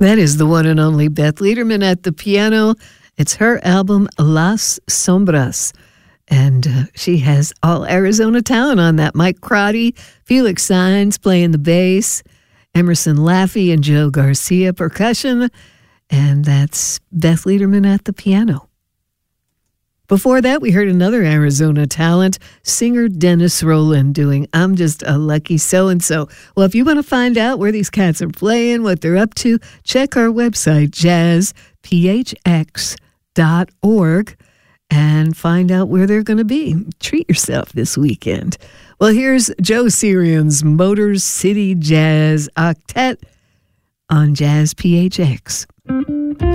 That is the one and only Beth Lederman at the piano. It's her album, Las Sombras. And she has all Arizona talent on that. Mike Crotty, Felix Saenz playing the bass, Emerson Laffey and Joe Garcia percussion. And that's Beth Lederman at the piano. Before that, we heard another Arizona talent, singer Dennis Roland, doing I'm Just a Lucky So-and-So. Well, if you want to find out where these cats are playing, what they're up to, check our website, jazzphx.org, and find out where they're going to be. Treat yourself this weekend. Well, here's Joe Sirian's Motor City Jazz Octet on Jazz PHX.